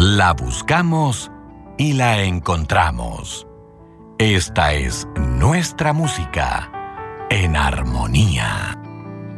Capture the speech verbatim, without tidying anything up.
La buscamos y la encontramos. Esta es nuestra música en armonía.